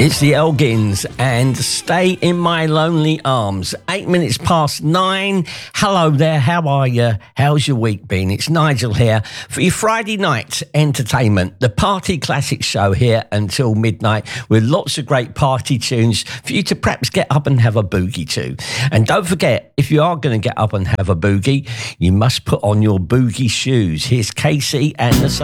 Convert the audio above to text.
It's the Elgins and Stay in My Lonely Arms. 8 minutes past 9. Hello there, how are you? How's your week been? It's Nigel here for your Friday night entertainment, the Party Classic show here until midnight with lots of great party tunes for you to perhaps get up and have a boogie to. And don't forget, if you are going to get up and have a boogie, you must put on your boogie shoes. Here's Casey and the